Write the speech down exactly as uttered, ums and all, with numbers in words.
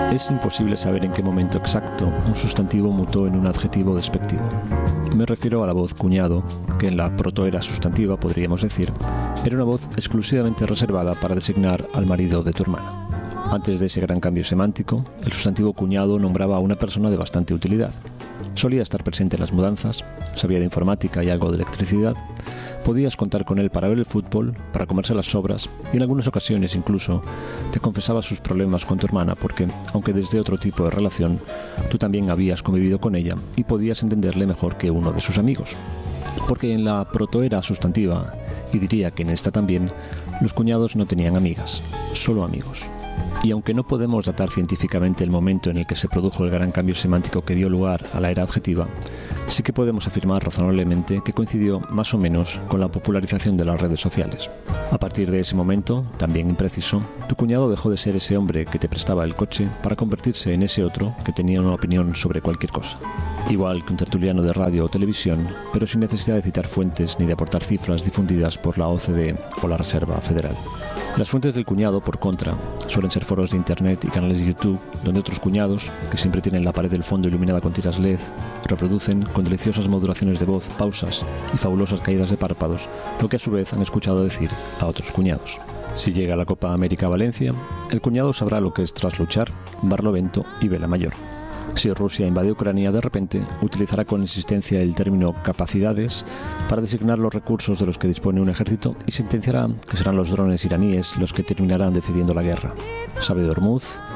Es imposible saber en qué momento exacto un sustantivo mutó en un adjetivo despectivo. Me refiero a la voz cuñado, que en la protoera sustantiva, podríamos decir, era una voz exclusivamente reservada para designar al marido de tu hermana. Antes de ese gran cambio semántico, el sustantivo cuñado nombraba a una persona de bastante utilidad. Solía estar presente en las mudanzas, sabía de informática y algo de electricidad, podías contar con él para ver el fútbol, para comerse las sobras y en algunas ocasiones incluso te confesaba sus problemas con tu hermana porque, aunque desde otro tipo de relación, tú también habías convivido con ella y podías entenderle mejor que uno de sus amigos. Porque en la protoera sustantiva, y diría que en esta también, los cuñados no tenían amigas, solo amigos. Y aunque no podemos datar científicamente el momento en el que se produjo el gran cambio semántico que dio lugar a la era adjetiva, sí que podemos afirmar razonablemente que coincidió más o menos con la popularización de las redes sociales. A partir de ese momento, también impreciso, tu cuñado dejó de ser ese hombre que te prestaba el coche para convertirse en ese otro que tenía una opinión sobre cualquier cosa. Igual que un tertuliano de radio o televisión, pero sin necesidad de citar fuentes ni de aportar cifras difundidas por la O C D E o la Reserva Federal. Las fuentes del cuñado, por contra, suelen ser foros de internet y canales de YouTube, donde otros cuñados, que siempre tienen la pared del fondo iluminada con tiras L E D, reproducen con deliciosas modulaciones de voz, pausas y fabulosas caídas de párpados, lo que a su vez han escuchado decir a otros cuñados. Si llega la Copa América a Valencia, el cuñado sabrá lo que es trasluchar, barlovento y vela mayor. Si Rusia invade Ucrania, de repente utilizará con insistencia el término capacidades para designar los recursos de los que dispone un ejército y sentenciará que serán los drones iraníes los que terminarán decidiendo la guerra. Sabe de Hormuz,